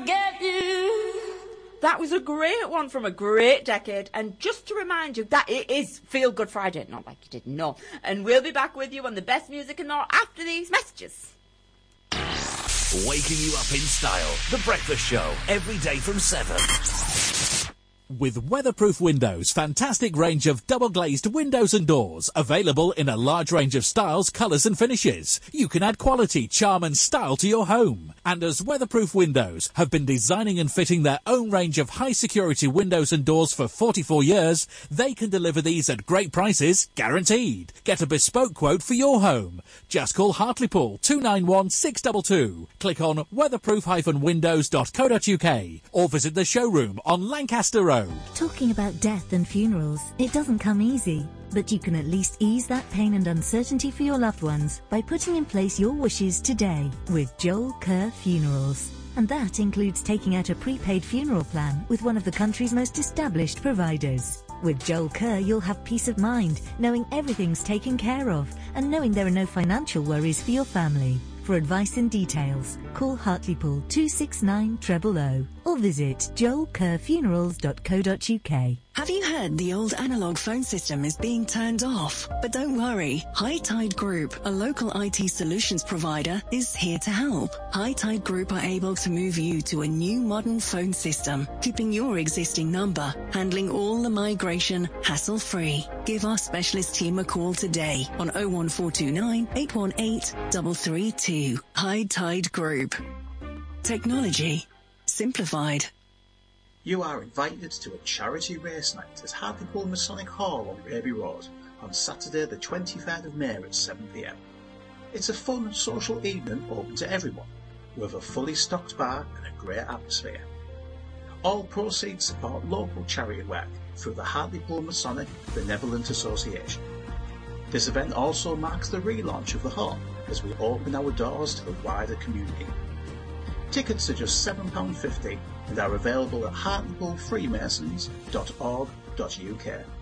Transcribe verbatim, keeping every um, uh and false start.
get you. That was a great one from a great decade. And just to remind you that it is Feel Good Friday, not like you didn't know. And we'll be back with you on the best music and more after these messages. Waking you up in style. The Breakfast Show, every day from seven. With Weatherproof Windows, fantastic range of double-glazed windows and doors, available in a large range of styles, colours and finishes. You can add quality, charm and style to your home. And as Weatherproof Windows have been designing and fitting their own range of high-security windows and doors for forty-four years, they can deliver these at great prices, guaranteed. Get a bespoke quote for your home. Just call Hartlepool two nine one, six two two. Click on weatherproof dash windows dot co dot uk or visit the showroom on Lancaster Road. Talking about death and funerals, it doesn't come easy, but you can at least ease that pain and uncertainty for your loved ones by putting in place your wishes today with Joel Kerr Funerals. And that includes taking out a prepaid funeral plan with one of the country's most established providers. With Joel Kerr, you'll have peace of mind, knowing everything's taken care of and knowing there are no financial worries for your family. For advice and details, call Hartlepool two six nine zero zero zero or visit joel kerr funerals dot co dot uk. Have you heard the old analogue phone system is being turned off? But don't worry, High Tide Group, a local I T solutions provider, is here to help. High Tide Group are able to move you to a new modern phone system, keeping your existing number, handling all the migration hassle-free. Give our specialist team a call today on oh one four two nine, eight one eight, three three two. High Tide Group. Technology simplified. You are invited to a charity race night at Hartlepool Masonic Hall on Raby Road on Saturday the twenty-third of May at seven p m. It's a fun social evening open to everyone, with a fully stocked bar and a great atmosphere. All proceeds support local charity work through the Hartlepool Masonic Benevolent Association. This event also marks the relaunch of the hall as we open our doors to the wider community. Tickets are just seven pounds fifty and are available at hartlepool freemasons dot org dot uk.